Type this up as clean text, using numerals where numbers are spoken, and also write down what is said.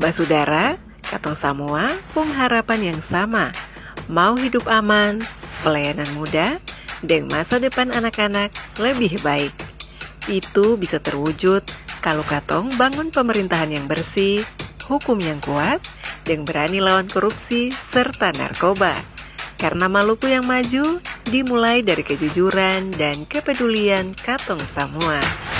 Basudara, katong Samoa, harapan yang sama. Mau hidup aman, pelayanan mudah, dan masa depan anak-anak lebih baik. Itu bisa terwujud kalau katong bangun pemerintahan yang bersih, hukum yang kuat, dan berani lawan korupsi serta narkoba. Karena Maluku yang maju dimulai dari kejujuran dan kepedulian katong Samoa.